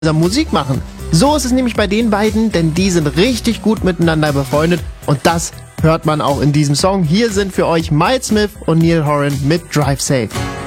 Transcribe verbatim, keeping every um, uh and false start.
Musik machen. So ist es nämlich bei den beiden, denn die sind richtig gut miteinander befreundet und das hört man auch in diesem Song. Hier sind für euch Miles Smith und Neil Horan mit Drive Safe.